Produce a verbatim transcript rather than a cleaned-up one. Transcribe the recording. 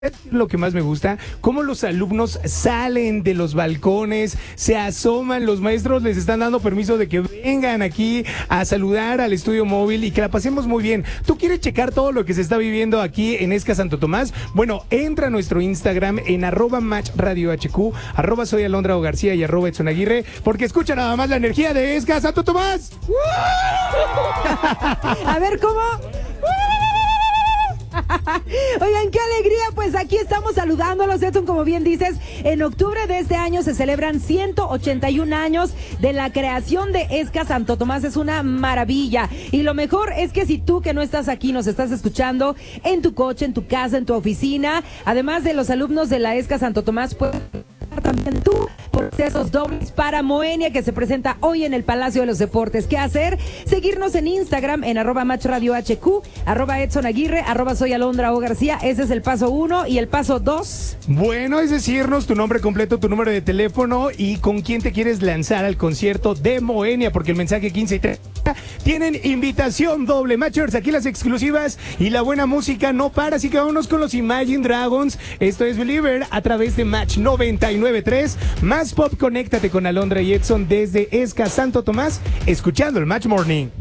lo que más me gusta, cómo los alumnos salen de los balcones, se asoman, los maestros les están dando permiso de que vengan aquí a saludar al estudio móvil y que la pasemos muy bien. ¿Tú quieres checar todo lo que se está viviendo aquí en Esca Santo Tomás? Bueno, entra a nuestro Instagram en arroba match radio hq, arroba soy Alondra o García y arroba Edson Aguirre, porque escucha nada más la energía de Esca Santo Tomás. A ver, ¿cómo? Oigan, qué alegría, pues aquí estamos saludándolos, Edson, como bien dices, en octubre de este año se celebran ciento ochenta y un años de la creación de Esca Santo Tomás. Es una maravilla, y lo mejor es que si tú que no estás aquí nos estás escuchando en tu coche, en tu casa, en tu oficina, además de los alumnos de la Esca Santo Tomás, pues también tú por esos dobles para Moenia, que se presenta hoy en el Palacio de los Deportes. ¿Qué hacer? Seguirnos en Instagram en arroba match radio hq, arroba Edson Aguirre, arroba soy Alondra o García. Ese es el paso uno. Y el paso dos, bueno, es decirnos tu nombre completo, tu número de teléfono y con quién te quieres lanzar al concierto de Moenia, porque el mensaje quince y treinta tienen invitación doble. Matchers, aquí las exclusivas y la buena música no para, así que vámonos con los Imagine Dragons. Esto es Believer a través de Match noventa y nueve punto tres. Más pop, conéctate con Alondra y Edson desde Esca Santo Tomás, escuchando el Match Morning.